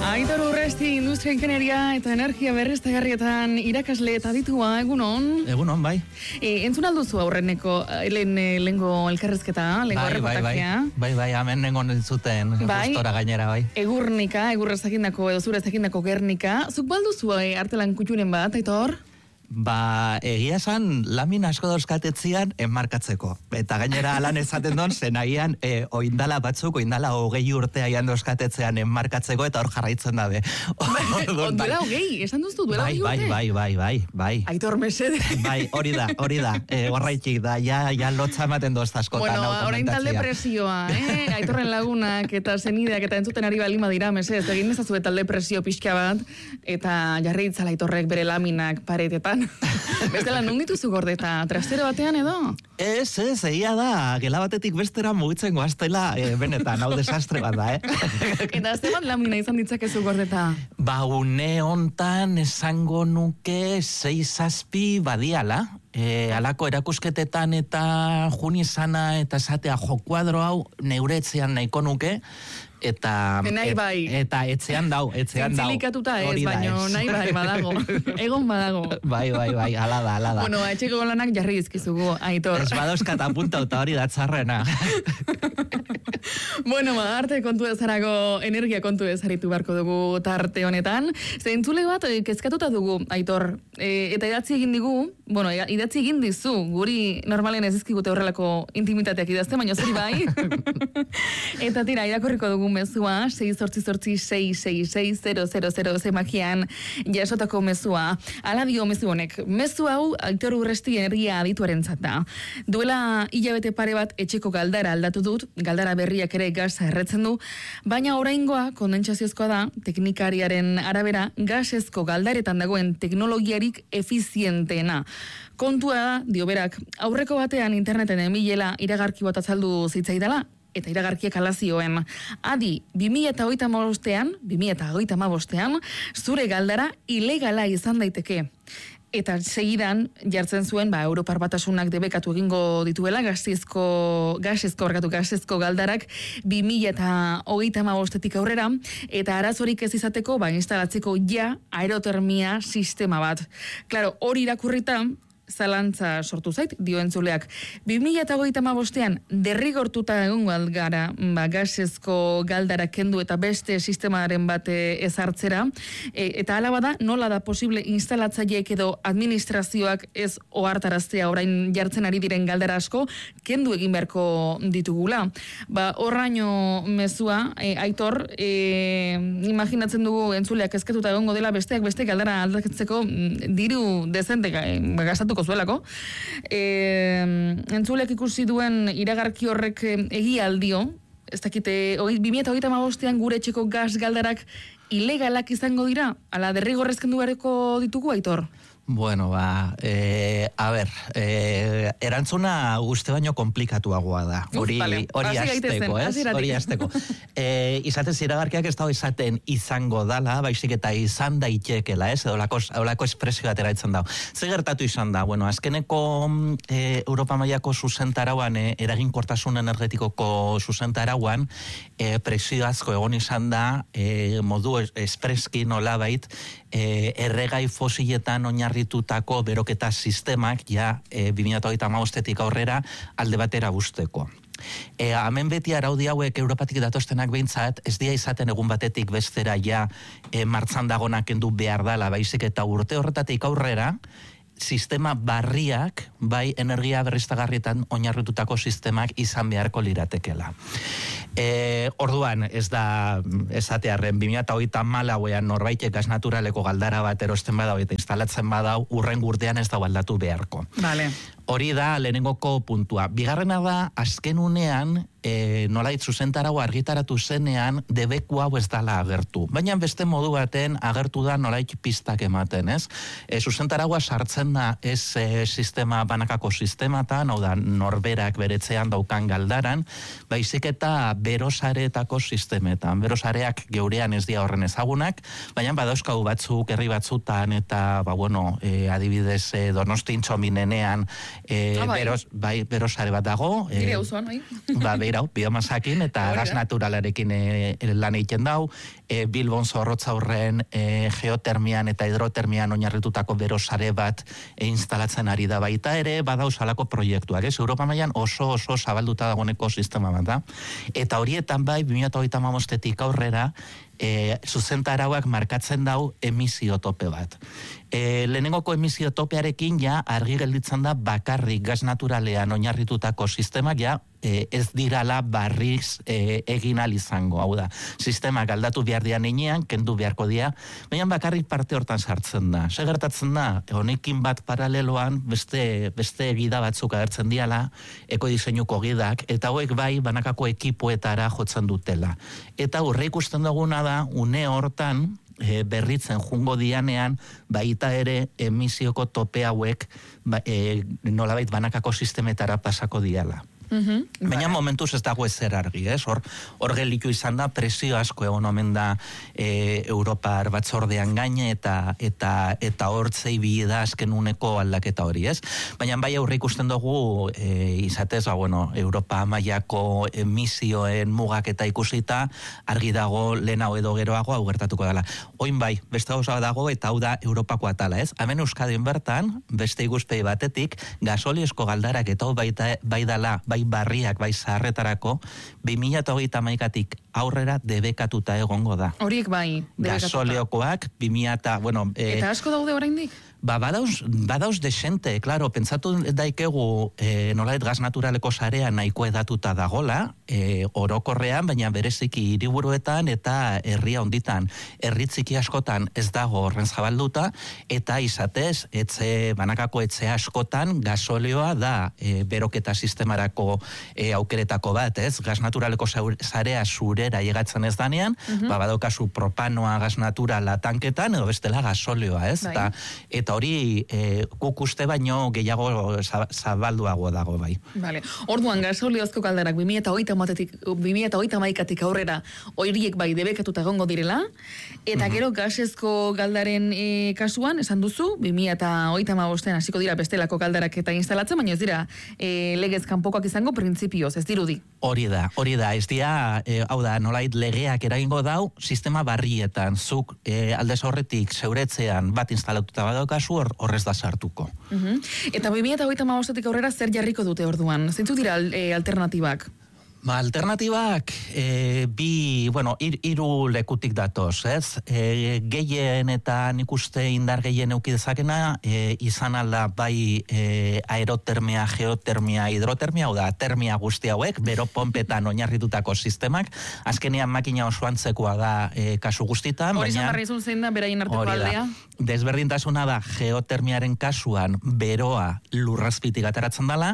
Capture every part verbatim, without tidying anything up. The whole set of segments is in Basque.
Aitor Urresti, industria ingenieria eta energia berriztagarrietan irakasle eta aditua, egunon? Egunon, bai. E, entzun alduzu aurreneko, lehen lengo elkarrezketa, lengo bai, reportajea? Bai, bai, bai, hemen nengon entzuten, bai, gustora gainera, bai. Egurnika, egurrez egindako edo zurez egindako Gernika. Zuk balduzu e, artelan kutxunen bat, Aitor? Ba, egia esan, lamin asko dauzkatetzian enmarkatzeko. Eta gainera alan ezaten don, zenagian e, oindala batzuk, oindala hogei urtea ian dauzkatetzean enmarkatzeko, eta hor jarraitzen dabe. Duela hogei, esan duztu, duela hogei urte? Bai, bai, bai, bai. Aitor mesede. Bai, hori da, hori da. E, horraitik da, ja, ja lotza ematen doz askotan. Bueno, orain talde presioa, eh? Aitorren lagunak eta zenideak eta entzuten ari balima dira, mesez, egin ezazu talde presio pixka bat, eta jarri itzala Aitorrek bere laminak paretetan. Bestela, non dituzu gordeta? Trastero batean edo? Ez, ez, egia da, gela batetik bestera mugitzen goaztela, e, benetan, hau desastre bat da, eh? Eta azte bat lamina izan ditzakezu gordeta? Ba, une hontan esango nuke sei zazpi badiala, e, alako erakusketetan eta juni izana eta esatea jo kuadro hau neuretzean nahiko nuke, eta nahi bai. Et, eta etzean dau, etzean dau. Zintzilikatuta ez, baino nahi bai badago. Egon badago. Bai, bai, bai, ala da, ala da. Bueno, etxeko lanak jarri izkizugu, Aitor. Ez badauzkat apunta eta hori da txarrena. Bueno, ma, arte kontu ezarako, energia kontu ezaritu beharko dugu tarte honetan. Zentzule bat, kezkatuta dugu, Aitor. E, eta idatzi egin digu, bueno, idatzi egin dizu, guri normalen ez izkigute horrelako intimitateak idazte, baina zuri bai. Eta tira, irakorriko dugu mezua, sei zortzi zortzi sei sei sei zero zero zero zemakian jasotako mezua. Ala dio mezu honek, mezu hau Aitor Urresti energia adituarentzat da. Duela hilabete pare bat etxeko galdara aldatu dut, galdara berriak ere gaza erretzen du, baina oraingoa kondentsaziozkoa da, teknikariaren arabera, gasezko galdaretan dagoen teknologiarik efizienteena. Kontua da, dio berak, aurreko batean interneten emilela iragarki bat azaldu zitzaidala, eta iragarkiak alazioen. Adi, bi mila hogeita hamabostean, bi mila hogeita hamabostean, zure galdara ilegala izan daiteke. Eta segidan jartzen zuen, ba, Europar Batasunak debekatu egingo dituela, gasezko, gasezko, orkatu, gasezko galdarak bi mila hogeita hamabostetik aurrera, eta arazorik ez izateko, ba, instalatzeko ja aerotermia sistema bat. Claro, hori irakurrita, zalantza sortu zait, dio entzuleak. bi mila hogeita hamabostean derrigortuta egongo gara, ba, gasezko galdara kendu eta beste sistemaren bat ezartzera, e, eta hala bada, nola da posible instalatzaileek edo administrazioak ez ohartaraztea orain jartzen ari diren galdara asko, kendu egin beharko ditugula. Ba, horraino mezua, e, Aitor, e, imaginatzen dugu entzuleak ezketuta egongo dela besteak beste galdara aldatzeko diru dezente e, gastatu zuelako. E, entzuleak ikusi duen iragarki horrek egia aldio, ez dakite, bi mila hogeita hamabostean gure etxeko gas galdarak ilegalak izango dira? Ala derrigorrezken duareko ditugu, Aitor? Bueno, ba, e, a ber, e, erantzuna uste baino komplikatuagoa da. Hori vale. hori azteko, ez? Hori azteko. E, izaten ziragarkiak ez dago izaten izango dala, baizik eta izan daitekela, ez? Edo lako, lako espresio bat eraitzen dago. Ze gertatu izan da? Bueno, azkeneko e, Europa mailako zuzentarauan, e, eraginkortasun energetikoko zuzentarauan, e, presio asko egon izan da, e, modu espreski nolabait, e, erregai fosiletan oinarri ditutako beroketa sistemak ja e, bi mila hogeita hamabostetik aurrera alde batera busteko. E, hemen beti araudi hauek Europatik datostenak behintzat, ez dia izaten egun batetik bestera ja e, martzan dagonak kendu behar dala, baizik eta urte horretatik aurrera, sistema barriak, bai energia berriztagarrietan oinarritutako sistemak izan beharko liratekela. E, orduan, ez da esatearren, bi mila hogeita hamalauean norbaitek gas naturaleko galdara bat erosten badau eta instalatzen badau, urren urtean ez da aldatu beharko. Vale. Hori da lehenengoko puntua. Bigarrena da, azken unean, e, nolait zuzentarago argitaratu zenean, debeku hau ez dala agertu. Baina beste modu baten agertu da nolait pistak ematen, ez? E, zuzentaragoa sartzen da ez e, sistema, banakako sistematan, hau da norberak beretzean daukan galdaran, baizik eta berosareetako sistemetan. Berosareak geurean ez dira horren ezagunak, baina badauzkau batzuk, herri batzutan, eta, ba, bueno, e, adibidez, e, Donosti Intxominenean, E, ah, bai. beros, bai, berosare bat dago. Gire hau zuan, bai. Ba, beirau, biomasakin eta gas naturalarekin e, lan egiten dau. E, Bilbon zorrotza horren e, geotermian eta hidrotermian oinarritutako berosare bat e, instalatzen ari da baita ere, badauz alako proiektuak, ez? Europa mailan oso oso zabalduta dagoeneko sistema bat da. Eta horietan bai, bi mila hogeita hamabostetik aurrera, e, zuzentarauak markatzen dau emisio tope bat. E, lehenengoko emisio topearekin ja argi gelditzen da bakarrik gas naturalean oinarritutako sistemak ja e, ez dirala barriz e, egin ahal izango, hau da. Sistemak aldatu behar dian inean, kendu beharko dia, baina bakarrik parte hortan sartzen da. Se gertatzen da, honekin bat paraleloan beste, beste gida batzuk agertzen diala, ekodiseinuko gidak, eta hauek bai banakako ekipoetara jotzen dutela. Eta horre ikusten duguna da, une hortan, E, berritzen jungo dianean, baita ere emisioko tope hauek ba, e, nolabait banakako sistemetara pasako diala. Uh-huh. Baina momentuz ez dago ezer argi, ez? Hor, hor gelitu izan da, presio asko egon omen da e, Europar batzordean gaine eta eta eta hortzei bi da azken uneko aldaketa hori, ez? Baina bai aurre ikusten dugu e, izatez, ba, bueno, Europa mailako emisioen mugak eta ikusita, argi dago lehenago edo geroago hau gertatuko dela. Oin bai, beste gauza dago eta hau da Europako atala, ez? Hemen Euskadin bertan, beste ikuspegi batetik, gasoliezko galdarak eta hau baita, bai dala, bai barriak, bai zaharretarako, bi mila hogeita hamaikatik aurrera debekatuta egongo da. Horiek bai, debekatuta. Gasoliokoak, bi mila eta, bueno... E, eta asko daude oraindik? Ba, badauz, badauz desente, klaro, pentsatu daikegu e, nolait gas naturaleko sarea nahiko edatuta dagola, e, orokorrean, baina bereziki hiriburuetan eta herria honditan. Herritziki askotan ez dago horren zabalduta, eta izatez, etxe, banakako etxe askotan gasolioa da e, beroketa sistemarako e, aukeretako bat, ez? Gas naturaleko sarea zurera llegatzen ez danean, uh-huh. ba, badaukazu propanoa gas naturala tanketan, edo bestela gasolioa, ez? Eta, eta hori e, guk uste baino gehiago zabalduago dago bai. Vale. Orduan gasoliozko kaldarak bi mila hogeita hamaikatik aurrera horiek bai debekatuta egongo direla, eta mm-hmm. gero gasezko galdaren e, kasuan, esan duzu, bi mila hogeita hamabostean hasiko dira bestelako kaldarak eta instalatzen, baina ez dira e, legez kanpokoak izango printzipioz, ez dirudi. Hori da, hori da, ez dira, e, hau da, nolait legeak eragingo dau, sistema barrietan, zuk e, aldez horretik zeuretzean bat instalatuta badaukazu, horrez da sartuko. Uh-huh. Eta bi mila hogeita hamabostetik aurrera zer jarriko dute orduan? Zeintzuk dira e, alternatibak? Ba, alternatibak, e, bi, bueno, ir, iru lekutik datoz, ez? E, gehien eta nik uste indar gehien eukidezakena, e, izan alda bai e, aerotermia, geotermia, hidrotermia, hau da, termia guzti hauek, bero pompetan oinarritutako sistemak, azkenean makina osoan tzekoa da e, kasu guztitan. Hori izan barri izun zein da, beraien arteko aldea? Desberdintasuna da, geotermiaren kasuan beroa lurrazpitik ateratzen dela,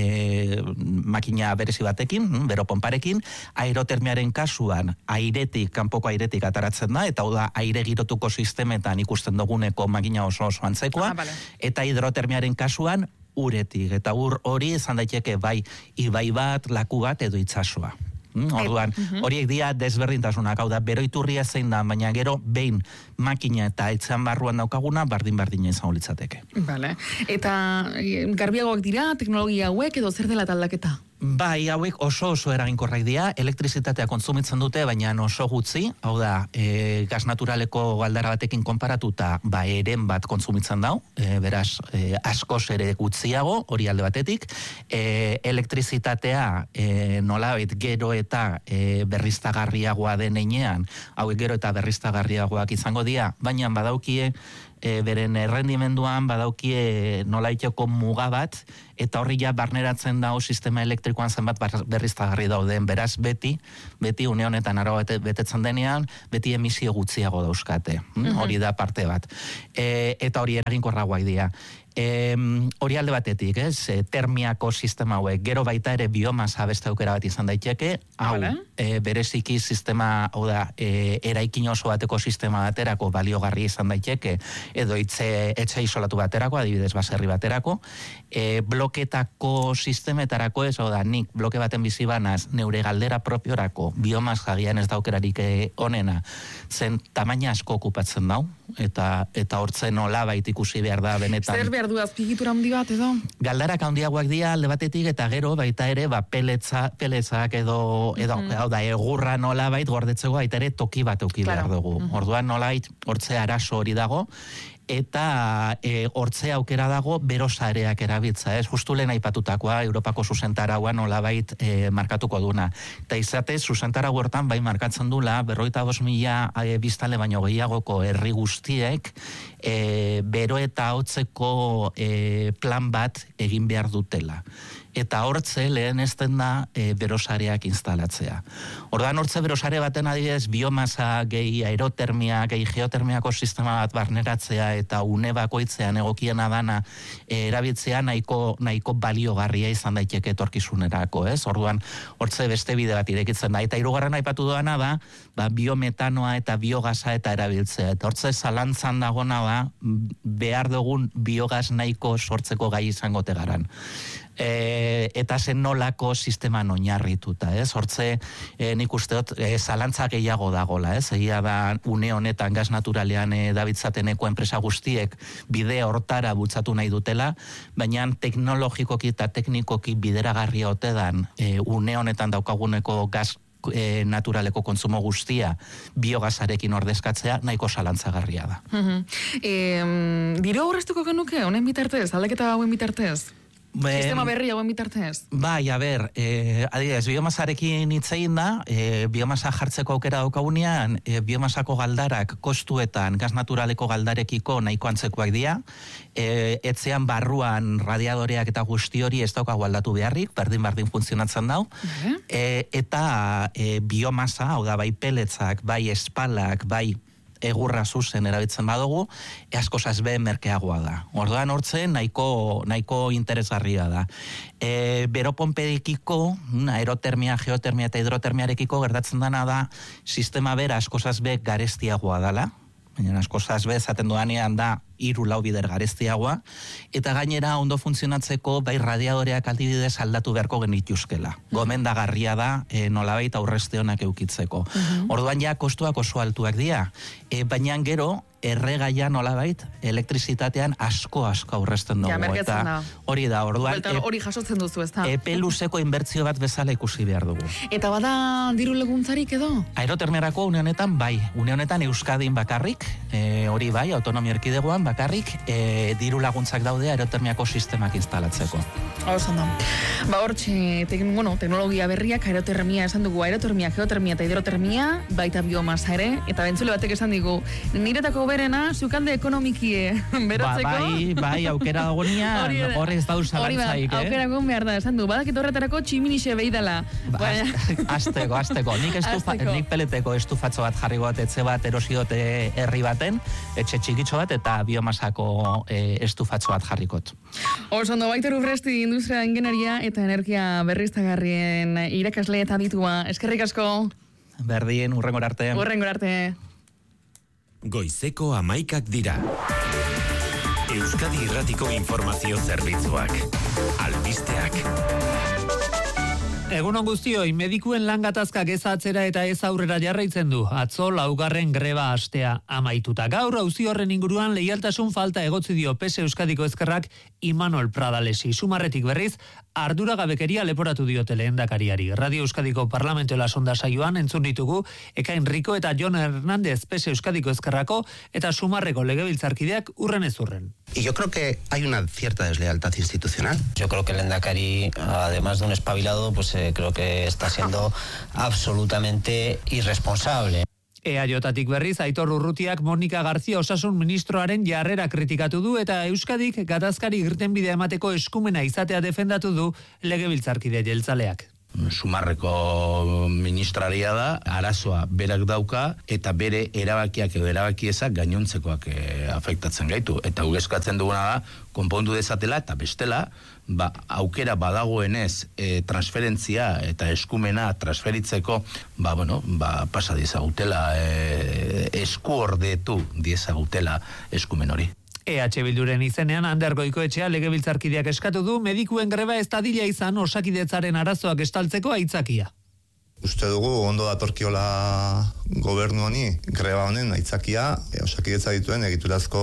E, makina berezi batekin, bero pomparekin, aerotermiaren kasuan airetik, kanpoko airetik ataratzen da, eta hau da aire girotuko sistemetan ikusten duguneko makina oso oso antzekoa, ah, vale. Eta hidrotermiaren kasuan uretik, eta ur hori izan daiteke bai ibai bat, laku bat edo itsasoa. Mm, orduan, uh-huh. horiek dira desberdintasunak, hau da, beroiturria zein da, baina gero behin makina eta etxean barruan daukaguna, bardin-bardina izango litzateke. Vale. Eta garbiagoak dira, teknologia hauek edo zer dela taldaketa? Bai, hauek oso oso eraginkorrak dira, elektrizitatea kontsumitzen dute, baina oso gutxi, hau da, e, gas naturaleko galdara batekin konparatuta, ba, eren bat kontsumitzen dau, e, beraz, e, askoz ere gutxiago, hori alde batetik, e, elektrizitatea e, nolabait gero eta e, berriztagarriagoa den heinean, hauek gero eta berriztagarriagoak izango dira, baina badaukie, E, beren errendimenduan badaukie nolaiteko muga bat, eta horri ja barneratzen dago sistema elektrikoan zenbat berriztagarri dauden, beraz beti, beti une honetan aro betetzen denean, beti emisio gutxiago dauzkate, mm? Hori da parte bat. E, eta hori eraginkorragoak dira. E, hori alde batetik, ez? E, termiako sistema hauek, gero baita ere biomasa beste aukera bat izan daiteke, hau, e, bereziki sistema, hau da, e, eraikin oso bateko sistema baterako baliogarri izan daiteke, edo itze, etxe isolatu baterako, adibidez baserri baterako, e, bloketako sistemetarako ez, hau da, nik bloke baten bizi banaz, neure galdera propiorako, biomas jagian ez daukerarik onena, zen tamaina asko okupatzen dau, eta eta hortzen nola bait ikusi behar da benetan. Zer behar behar du azpigitura handi bat edo? Galdarak handiagoak dira alde batetik eta gero baita ere ba peletza, peletzak edo edo mm -hmm. da egurra nolabait gordetzeko baita ere toki bat eduki claro. behar dugu. Mm -hmm. Orduan nolabait hortze arazo hori dago eta e, hortze aukera dago berosareak erabiltza, ez? Justu lehen aipatutakoa Europako zuzentarauan nolabait e, markatuko duna. Eta izatez zuzentarau hortan bai markatzen dula berrogeita bost mila e, biztanle baino gehiagoko herri guztiek e, bero eta hotzeko e, plan bat egin behar dutela. Eta hortze lehen ezten da e, berosareak instalatzea. Ordan hortze berosare baten adibidez biomasa gehi aerotermia, gehi geotermiako sistema bat barneratzea eta une bakoitzean egokiena dana e, erabiltzea nahiko, nahiko baliogarria izan daiteke etorkizunerako, ez? Orduan hortze beste bide bat irekitzen da. Eta hirugarren aipatu doana da, ba, biometanoa eta biogasa eta erabiltzea. Eta hortze zalantzan dagona da behar dugun biogaz nahiko sortzeko gai izango tegaran. E, eta zen nolako sisteman oinarrituta, ez? Hortze, e, nik usteot, e, zalantza gehiago dagola, ez? Egia da, une honetan gaz naturalean e, dabiltzateneko enpresa guztiek bide hortara bultzatu nahi dutela, baina teknologikoki eta teknikoki bideragarria otedan e, une honetan daukaguneko gaz E, naturaleko kontsumo guztia biogazarekin ordezkatzea nahiko zalantzagarria da. Mm-hmm. E, Diru aurreztuko genuke, honen bitartez, aldaketa hauen bitartez? Ben, sistema berri hauen bitartez? Bai, a ber, eh, adibidez, biomasarekin hitzein da, eh, biomasa jartzeko aukera daukagunean, eh, biomasako galdarak kostuetan gaz naturaleko galdarekiko nahiko antzekoak dira, eh, etzean barruan radiadoreak eta guzti hori ez daukagu aldatu beharrik, berdin-berdin funtzionatzen dau, uh-huh. eh, eta eh, biomasa, hau da, bai peletzak, bai espalak, bai egurra zuzen erabiltzen badugu, asko zazbe merkeagoa da. Orduan hortzen nahiko, nahiko interesgarria da. E, beroponpedikiko, aerotermia, geotermia eta hidrotermiarekiko gertatzen dana da, sistema bera asko zazbe garestiagoa dala, baina asko zazbe esaten duanean da hiru lau bider garestiagoa, eta gainera ondo funtzionatzeko bai radiadoreak aldibidez aldatu beharko genituzkela. Gomendagarria da e, nolabait aurrezte honak eukitzeko. Uh-huh. Orduan ja kostuak oso altuak dira, e, baina gero erregaia nolabait elektrizitatean asko asko aurrezten dugu. Ja, eta da. Hori da, orduan e, hori jasotzen duzu, ez da? Epe luzeko inbertzio bat bezala ikusi behar dugu. Eta bada diru laguntzarik edo? Aerotermiarako une honetan bai, une honetan Euskadin bakarrik, e, hori bai, autonomia erkidegoan bakarrik, e, diru laguntzak daude aerotermiako sistemak instalatzeko. Oso da. Ba hortxe, tek, bueno, teknologia berriak, aerotermia esan dugu, aerotermia, geotermia eta hidrotermia, baita biomasa ere, eta bentzule batek esan digu, niretako berena, zukalde ekonomikie berotzeko. Ba, bai, bai, aukera dagoenia, horrez dauz zalantzaik, eh? Aukera gon behar da, esan du, badakit horretarako tximinixe behidala. Ba, azteko, azteko. Nik, estufa, nik peleteko estufatxo bat jarri got, etxe bat erosiote herri baten, etxe txikitxo bat, eta biomasako e, estufatxo bat jarrikot. Oso ondo, Baitor Urresti, industria ingenieria eta energia berriztagarrien irakasle eta ditua. Eskerrik asko. Berdien, urrengor arte. Urrengor arte. Goizeko amaikak dira. Euskadi Irratiko Informazio Zerbitzuak. Albisteak. Egunon guztioi, medikuen lan gatazkak ez atzera eta ez aurrera jarraitzen du. Atzo laugarren greba astea amaituta. Gaur auzi horren inguruan leialtasun falta egotzi dio P S Euskadiko Ezkerrak Imanol Pradalesi. Sumarretik berriz, arduragabekeria leporatu diote lehendakariari. Radio Euskadiko Parlamentoela sonda saioan entzun ditugu Ekain Riko eta Jon Hernández P S Euskadiko Ezkerrako eta Sumarreko legebiltzarkideak urren ez urren. Y yo creo que hay una cierta deslealtad institucional. Yo creo que el lehendakari, además de un espabilado, pues eh, creo que está siendo absolutamente irresponsable. Eaiotatik berriz, Aitor Urrutiak Monika Garzia osasun ministroaren jarrera kritikatu du eta Euskadik gatazkari irtenbidea emateko eskumena izatea defendatu du legebiltzarkide jeltzaleak. Sumarreko ministraria da, arazoa berak dauka eta bere erabakiak edo erabakiezak gainontzekoak e, afektatzen gaitu. Eta ugeskatzen duguna da, konpondu dezatela eta bestela, ba, aukera badagoenez e, transferentzia eta eskumena transferitzeko, ba, bueno, ba, pasa diezagutela, e, esku ordetu diezagutela eskumen hori. E H Bilduren izenean Ander Goikoetxea legebiltzarkideak eskatu du medikuen greba ez dadila izan Osakidetzaren arazoak estaltzeko aitzakia. Uste dugu ondo datorkiola gobernu honi greba honen aitzakia e, Osakidetza dituen egiturazko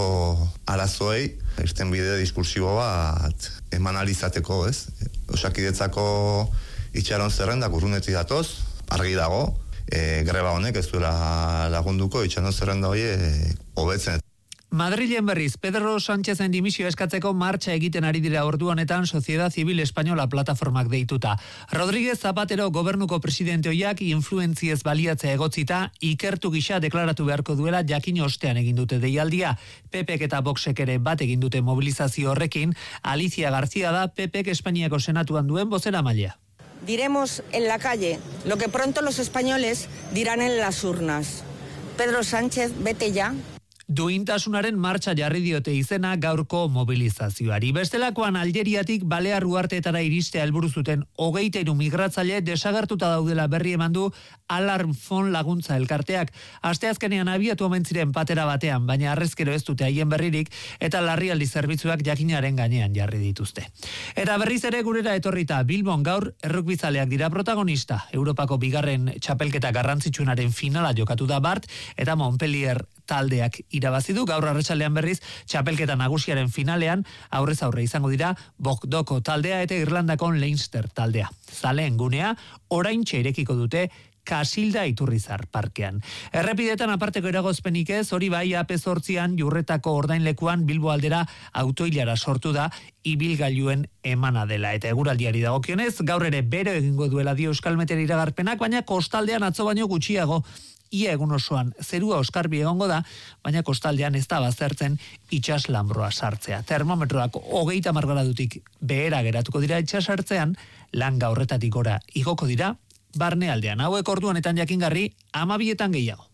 arazoei irten bide diskursibo bat eman alizateko, ez? Osakidetzako itxaron zerrendak urrunetik datoz, argi dago, e, greba honek ez duela lagunduko itxaron zerrenda hori e, hobetzen. Madrilen berriz, Pedro Sánchezen dimisio eskatzeko martxa egiten ari dira ordu honetan Sociedad Civil Española plataformak deituta. Rodríguez Zapatero gobernuko presidente oiak influentziez baliatzea egotzita, ikertu gisa deklaratu beharko duela jakin ostean egin dute deialdia. Pepek eta Voxek ere bat egin dute mobilizazio horrekin, Alicia García da Pepek Espainiako senatuan duen bozeramailea. Diremos en la calle lo que pronto los españoles dirán en las urnas. Pedro Sánchez, vete ya. Duintasunaren martxa jarri diote izena gaurko mobilizazioari. Bestelakoan Algeriatik Balear uharteetara iristea helburu zuten hogeita hiru migratzaile desagertuta daudela berri eman du Alarm Fon laguntza elkarteak. Asteazkenean abiatu omen ziren patera batean, baina arrezkero ez dute haien berririk eta larrialdi zerbitzuak jakinaren gainean jarri dituzte. Eta berriz ere gurera etorrita Bilbon gaur errukbizaleak dira protagonista. Europako bigarren txapelketa garrantzitsuenaren finala jokatu da Bart eta Montpellier taldeak irabazi du. Gaur arratsalean berriz txapelketa nagusiaren finalean aurrez aurre izango dira Bogdoko taldea eta Irlandako Leinster taldea. Zaleen gunea oraintxe irekiko dute Kasilda Iturrizar parkean. Errepidetan aparteko eragozpenik ez, hori bai A P zortzian Jurretako ordainlekuan Bilbo aldera autoilara sortu da ibilgailuen emana dela. Eta eguraldiari dagokionez, gaur ere bero egingo duela dio Euskal Meteo iragarpenak, baina kostaldean atzo baino gutxiago. Ia egun osoan zerua oskarbi egongo da, baina kostaldean ez da baztertzen itsas lanbroa sartzea. Termometroak hogeita hamar gradutik behera geratuko dira itsasartzean, langa horretatik gora igoko dira barnealdean. Hauek ordu honetan jakingarri, hamabietan gehiago.